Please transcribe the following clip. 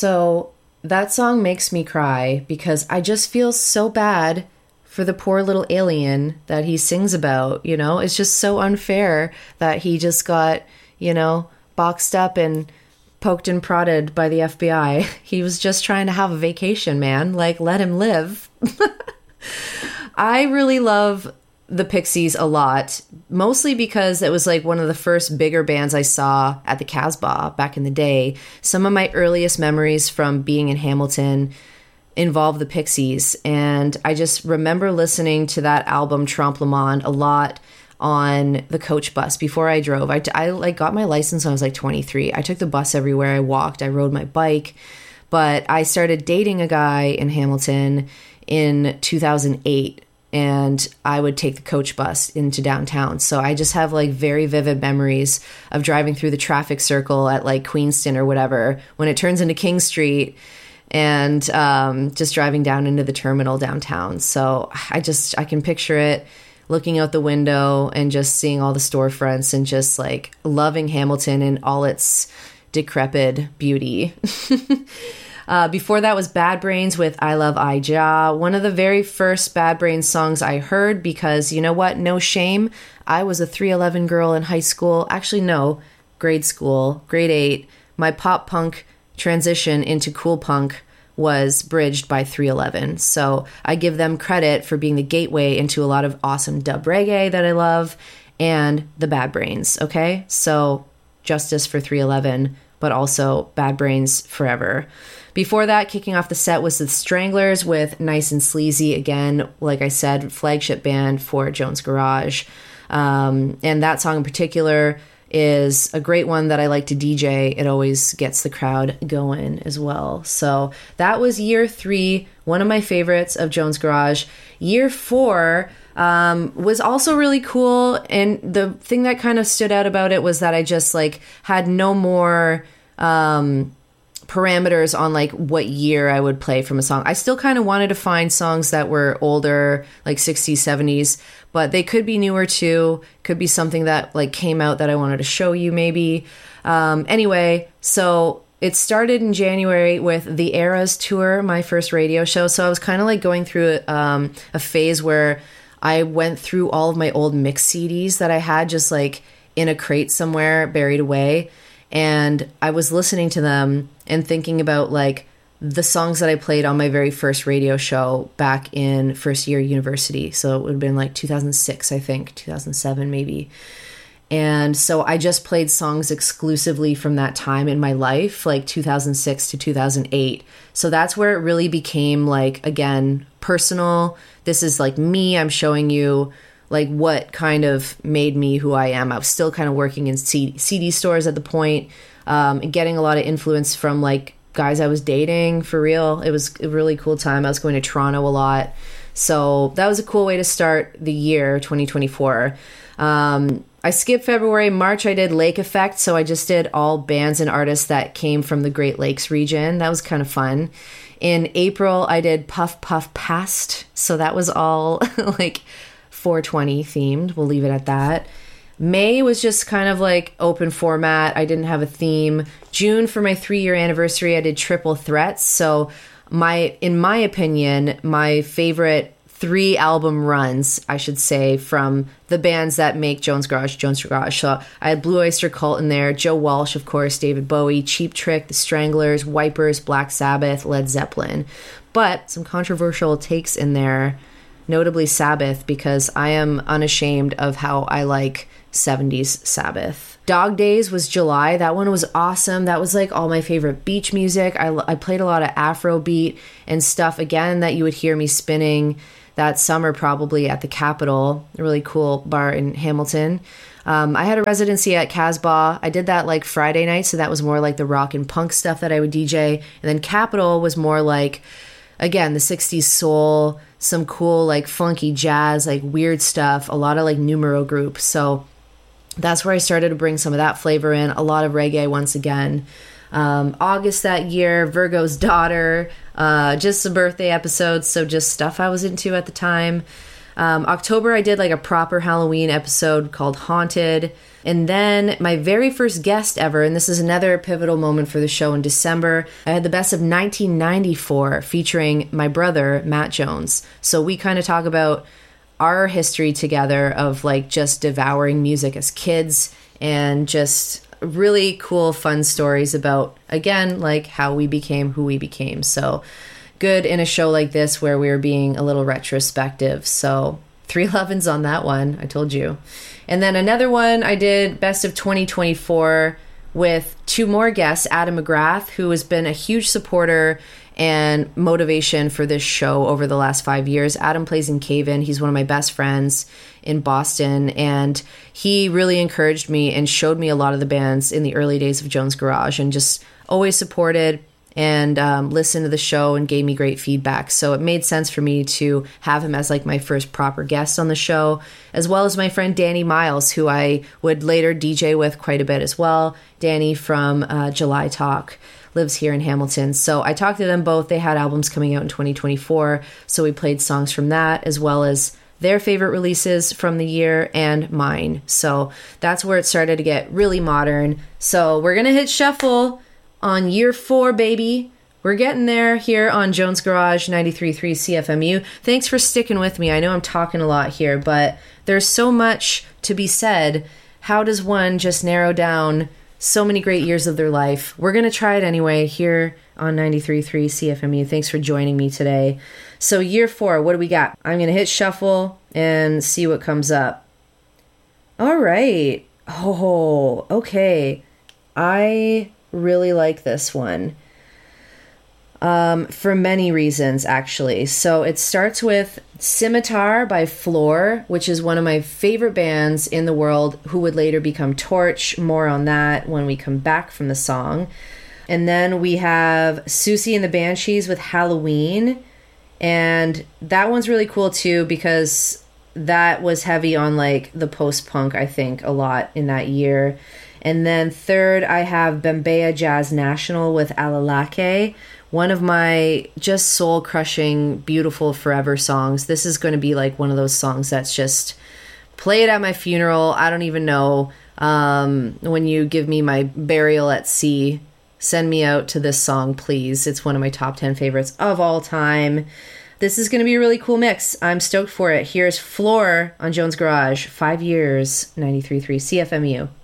So that song makes me cry because I just feel so bad for the poor little alien that he sings about, you know? It's just so unfair that he just got, you know, boxed up and poked and prodded by the FBI. He was just trying to have a vacation, man. Like, let him live. I really love the Pixies a lot, mostly because it was like one of the first bigger bands I saw at the Casbah back in the day. Some of my earliest memories from being in Hamilton involve the Pixies, and I just remember listening to that album Trompe le Monde a lot on the coach bus before I drove. I like got my license when I was like 23. I took the bus everywhere. I walked, I rode my bike, but I started dating a guy in Hamilton in 2008, and I would take the coach bus into downtown. So I just have like very vivid memories of driving through the traffic circle at like Queenston or whatever when it turns into King Street, and just driving down into the terminal downtown. So I can picture it, looking out the window and just seeing all the storefronts and just like loving Hamilton in all its decrepit beauty. Before that was Bad Brains with I Love I-Ja, one of the very first Bad Brains songs I heard because, you know what, no shame, I was a 311 girl in high school. Actually, no, grade school, grade 8. My pop punk transition into cool punk was bridged by 311. So I give them credit for being the gateway into a lot of awesome dub reggae that I love and the Bad Brains, okay? So justice for 311, but also Bad Brains forever. Before that, kicking off the set was the Stranglers with Nice and Sleazy. Again, like I said, flagship band for Jones Garage. And that song in particular is a great one that I like to DJ. It always gets the crowd going as well. So that was year 3, one of my favorites of Jones Garage. Year 4 was also really cool. And the thing that kind of stood out about it was that I just like had no more parameters on like what year I would play from a song. I still kind of wanted to find songs that were older, like 60s, 70s, but they could be newer too. Could be something that like came out that I wanted to show you maybe. Anyway, so it started in January with the Eras tour, my first radio show. So I was kind of like going through a phase where I went through all of my old mix CDs that I had just like in a crate somewhere buried away. And I was listening to them and thinking about like the songs that I played on my very first radio show back in first year university. So it would have been like 2006, I think, 2007 maybe. And so I just played songs exclusively from that time in my life, like 2006 to 2008. So that's where it really became like, again, personal. This is like me. I'm showing you like what kind of made me who I am. I was still kind of working in CD stores at the point, getting a lot of influence from like guys I was dating for real. It was a really cool time. I was going to Toronto a lot. So that was a cool way to start the year 2024. I skipped February. March, I did Lake Effect. So I just did all bands and artists that came from the Great Lakes region. That was kind of fun. In April, I did Puff Puff Past. So that was all like 420 themed. We'll leave it at that. May was just kind of like open format. I didn't have a theme. June, for my 3-year anniversary, I did Triple Threats. So in my opinion, my favorite 3 album runs, I should say, from the bands that make Jones Garage. So I had Blue Oyster Cult in there, Joe Walsh, of course, David Bowie, Cheap Trick, The Stranglers, Wipers, Black Sabbath, Led Zeppelin. But some controversial takes in there, notably Sabbath, because I am unashamed of how I like 70s Sabbath. Dog Days was July. That one was awesome. That was like all my favorite beach music. I played a lot of Afrobeat and stuff, again, that you would hear me spinning that summer probably at the Capitol, a really cool bar in Hamilton. I had a residency at Casbah. I did that like Friday night, so that was more like the rock and punk stuff that I would DJ. And then Capitol was more like, again, the 60s soul, some cool like funky jazz, like weird stuff, a lot of like numero groups. So that's where I started to bring some of that flavor in, a lot of reggae once again. August that year, Virgo's Daughter, just some birthday episodes, so just stuff I was into at the time. October, I did like a proper Halloween episode called Haunted. And then my very first guest ever, and this is another pivotal moment for the show, in December, I had the best of 1994 featuring my brother, Matt Jones. So we kind of talk about our history together of like just devouring music as kids and just really cool, fun stories about, again, like how we became who we became. So good in a show like this where we were being a little retrospective. So 311's on that one, I told you. And then another one I did best of 2024 with two more guests, Adam McGrath, who has been a huge supporter and motivation for this show over the last 5 years. Adam plays in Cave In. He's one of my best friends in Boston, and he really encouraged me and showed me a lot of the bands in the early days of Jones Garage, and just always supported and listened to the show and gave me great feedback. So it made sense for me to have him as like my first proper guest on the show, as well as my friend Danny Miles, who I would later DJ with quite a bit as well. Danny from July Talk lives here in Hamilton. So I talked to them both. They had albums coming out in 2024. So we played songs from that, as well as their favorite releases from the year and mine. So that's where it started to get really modern. So we're going to hit shuffle on year 4, baby. We're getting there here on Jones Garage 93.3 CFMU. Thanks for sticking with me. I know I'm talking a lot here, but there's so much to be said. How does one just narrow down so many great years of their life? We're going to try it anyway here on 93.3 CFMU. Thanks for joining me today. So year 4, what do we got? I'm going to hit shuffle and see what comes up. All right. Oh, okay. I really like this one for many reasons, actually. So it starts with Scimitar by Floor, which is one of my favorite bands in the world, who would later become Torch. More on that when we come back from the song. And then we have Siouxsie and the Banshees with Halloween, and that one's really cool too, because that was heavy on like the post-punk, I think, a lot in that year. And then third, I have Bembeya Jazz National with Alalake, one of my just soul-crushing, beautiful forever songs. This is going to be like one of those songs that's just play it at my funeral. I don't even know. When you give me my burial at sea, send me out to this song, please. It's one of my top 10 favorites of all time. This is going to be a really cool mix. I'm stoked for it. Here's Floor on Jones Garage, 5 years, 93.3 CFMU.